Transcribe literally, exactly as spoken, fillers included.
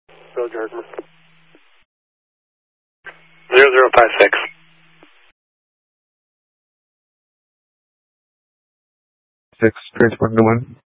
Roger. Zero zero five six. Six, transport to one.